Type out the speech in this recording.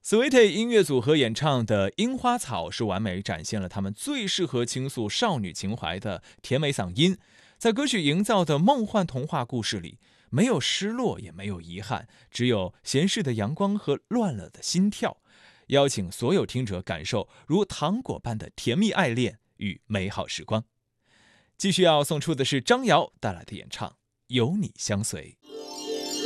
Sweetie 音乐组合演唱的《樱花草》是完美展现了他们最适合倾诉少女情怀的甜美嗓音。在歌曲营造的梦幻童话故事里，没有失落，也没有遗憾，只有闲适的阳光和乱了的心跳。邀请所有听者感受如糖果般的甜蜜爱恋与美好时光。继续要送出的是张瑶带来的演唱《有你相随》。